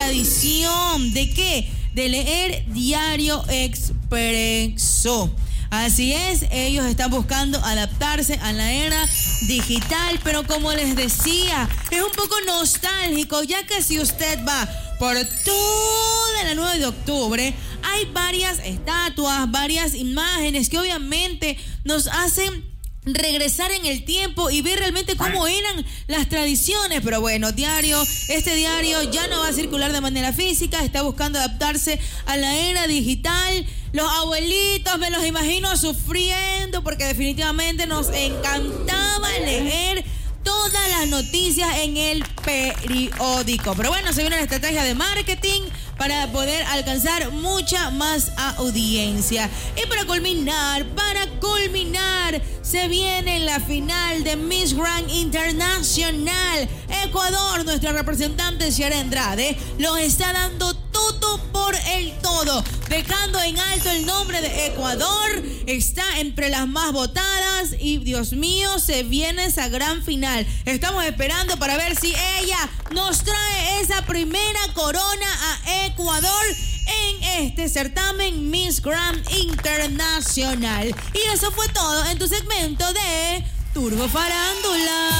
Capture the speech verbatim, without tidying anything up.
tradición. ¿De qué? De leer Diario Expreso. Así es, ellos están buscando adaptarse a la era digital, pero como les decía, es un poco nostálgico, ya que si usted va por toda la nueve de octubre, hay varias estatuas, varias imágenes que obviamente nos hacen regresar en el tiempo y ver realmente cómo eran las tradiciones. Pero bueno, diario, este diario ya no va a circular de manera física, está buscando adaptarse a la era digital. Los abuelitos me los imagino sufriendo porque definitivamente nos encantaba leer todas las noticias en el periódico. Pero bueno, se viene una estrategia de marketing para poder alcanzar mucha más audiencia. Y para culminar, para culminar, se viene la final de Miss Grand Internacional. Ecuador, nuestra representante Ciara Andrade, lo está dando todo por el todo, dejando en alto el nombre de Ecuador. Está entre las más votadas y, Dios mío, se viene esa gran final. Estamos esperando para ver si ella nos trae esa primera corona a Ecuador en este certamen Miss Grand Internacional. Y eso fue todo en tu segmento de Turbo Farándula.